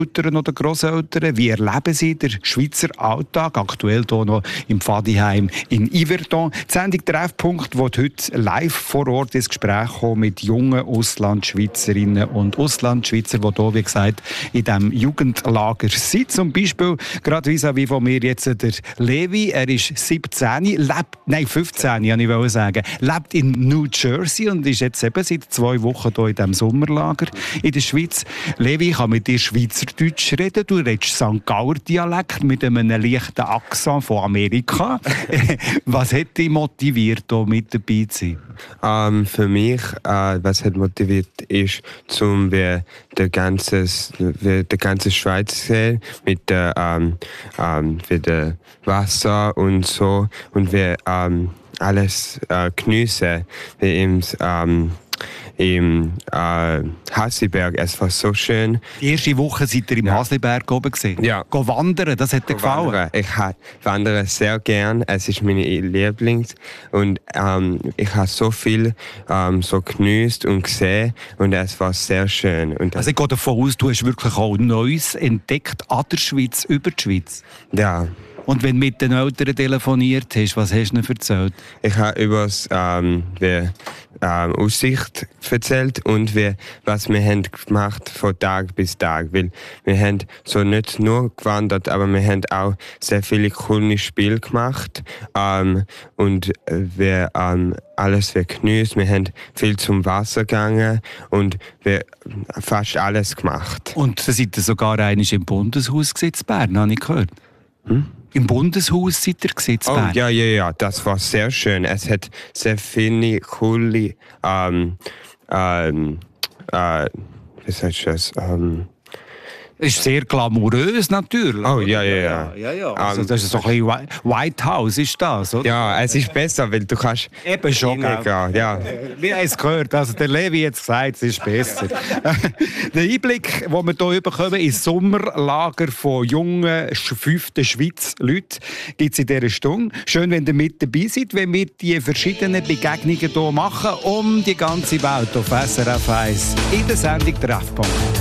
Eltern oder Grosseltern, wie erleben sie den Schweizer Alltag, aktuell hier noch im Pfadiheim in Yverdon. Die Sendung «Treffpunkt» wird heute live vor Ort ins Gespräch kommen mit jungen Auslandschweizerinnen und Auslandschweizer, die hier, wie gesagt, in diesem Jugendlager sind. Zum Beispiel, gerade vis-à-vis von mir jetzt der Levi, er ist 15, 15, ich wollte sagen, lebt in New Jersey und ist jetzt eben seit 2 Wochen hier in diesem Sommerlager in der Schweiz. Levi, ich kann mit dir Schweizerdeutsch reden. Du redest St. Gauer Dialekt mit einem leichten Akzent von Amerika. Was hat dich motiviert, hier mit dabei zu sein? Für mich, was hat motiviert, ist, die ganze Schweiz zu sehen, mit dem Wasser und so. Und wir alles geniessen, wie im Hasliberg. Es war so schön. Die erste Woche seid ihr im Hasliberg oben gesehen? Ja. Go wandern, das hat dir gefallen? Ich wandere sehr gern. Es ist meine Lieblings. Und ich habe so viel so genießt und gesehen. Und es war sehr schön. Und also ich gehe davon aus, du hast wirklich auch Neues entdeckt an der Schweiz, über die Schweiz. Ja. Und wenn du mit den Eltern telefoniert hast, was hast du ihnen erzählt? Ich habe über die Aussicht erzählt und was wir haben gemacht von Tag bis Tag. Weil wir haben so nicht nur gewandert, aber wir haben auch sehr viele coole Spiele gemacht. Und wir alles genießt. Wir haben viel zum Wasser gegangen und wir fast alles gemacht. Und da seid ihr sogar einmal im Bundeshaus in Bern, habe ich gehört. Im Bundeshaus seid ihr in Bern? Ja, das war sehr schön. Es hat sehr viele coole, wie sagst du das? Ist sehr glamourös natürlich. Oh, ja. Also das ist so ein bisschen White House, ist das, oder? Ja, es ist besser, weil du kannst eben schon reingehen, ja. Wir haben es gehört, also der Levi hat gesagt, es ist besser. Der Einblick, den wir hier bekommen, ins Sommerlager von jungen 5. Schweiz-Leuten, gibt es in dieser Stunde. Schön, wenn ihr mit dabei seid, wenn wir die verschiedenen Begegnungen hier machen, um die ganze Welt auf SRF 1 in der Sendung «Treffpunkt».